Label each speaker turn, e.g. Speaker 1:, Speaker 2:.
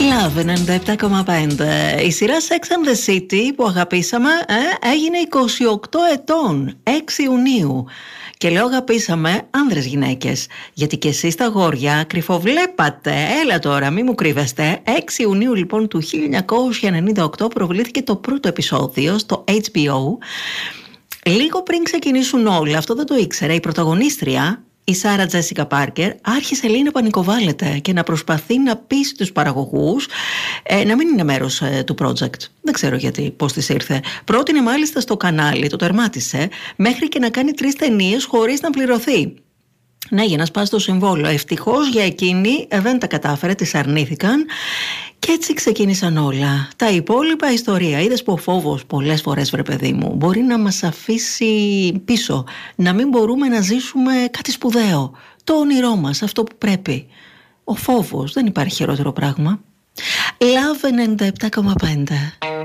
Speaker 1: Love 97,5. Η σειρά Sex and the City που αγαπήσαμε έγινε 28 ετών, 6 Ιουνίου. Και λέω αγαπήσαμε άνδρες γυναίκες, γιατί και εσείς τα αγόρια κρυφοβλέπατε. Έλα τώρα, μη μου κρύβεστε. 6 Ιουνίου λοιπόν του 1998 προβλήθηκε το πρώτο επεισόδιο στο HBO. Λίγο πριν ξεκινήσουν όλα, αυτό δεν το ήξερα, η πρωταγωνίστρια, η Σάρα Τζέσικα Πάρκερ, άρχισε λέει να πανικοβάλλεται και να προσπαθεί να πείσει τους παραγωγούς να μην είναι μέρος του project. Δεν ξέρω γιατί, πώς της ήρθε. Πρότεινε μάλιστα στο κανάλι, το τερμάτισε, μέχρι και να κάνει 3 ταινίες χωρίς να πληρωθεί. Ναι, για να σπάσει το συμβόλαιο. Ευτυχώς για εκείνη δεν τα κατάφερε, τις αρνήθηκαν. Και έτσι ξεκίνησαν όλα. Τα υπόλοιπα ιστορία. Είδες που ο φόβος πολλές φορές, βρε παιδί μου, μπορεί να μας αφήσει πίσω. Να μην μπορούμε να ζήσουμε κάτι σπουδαίο. Το όνειρό μας, αυτό που πρέπει. Ο φόβος, δεν υπάρχει χειρότερο πράγμα. Love 97,5.